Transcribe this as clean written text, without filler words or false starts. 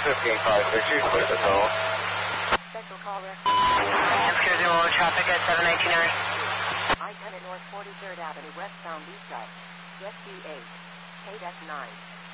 15562, clear the tunnel. Central call rec. Oscar Zulu, traffic at 719R. I-10 at North 43rd Avenue, westbound east side. Jet 8, KDEC 9.